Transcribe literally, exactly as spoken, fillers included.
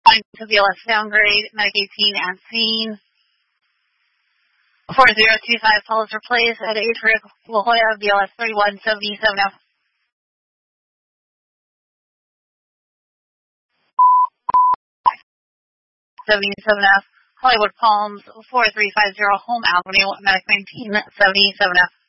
responding to B L S downgrade, Medic eighteen at scene. four zero two five, Pulse replace at Atria La Jolla, B L S thirty-one seventy-seven F. seventy-seven F, Hollywood Palms, four three five zero, Home Avenue, Medic nineteen seventy-seven F.